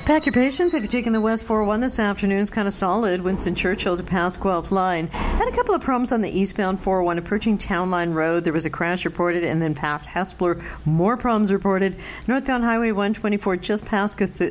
Pack your patience. If you're taking the West 401 this afternoon, it's kind of solid. Winston Churchill to pass Guelph Line. Had a couple of problems on the eastbound 401 approaching Town Line Road. There was a crash reported, and then past Hespeler, more problems reported. Northbound Highway 124 just past